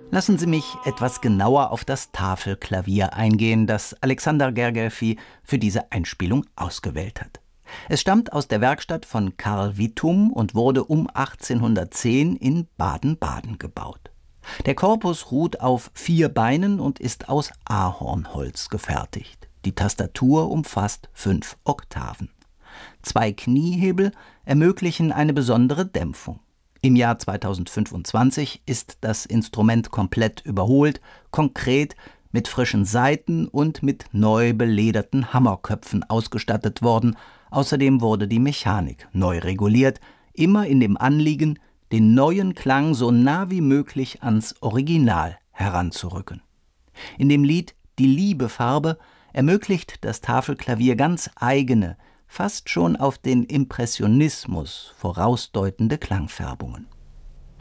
Lassen Sie mich etwas genauer auf das Tafelklavier eingehen, das Alexander Gergelfi für diese Einspielung ausgewählt hat. Es stammt aus der Werkstatt von Karl Wittum und wurde um 1810 in Baden-Baden gebaut. Der Korpus ruht auf 4 Beinen und ist aus Ahornholz gefertigt. Die Tastatur umfasst 5 Oktaven. 2 Kniehebel ermöglichen eine besondere Dämpfung. Im Jahr 2025 ist das Instrument komplett überholt, konkret mit frischen Saiten und mit neu belederten Hammerköpfen ausgestattet worden. Außerdem wurde die Mechanik neu reguliert, immer in dem Anliegen, den neuen Klang so nah wie möglich ans Original heranzurücken. In dem Lied »Die Liebe-Farbe« ermöglicht das Tafelklavier ganz eigene, fast schon auf den Impressionismus vorausdeutende Klangfärbungen.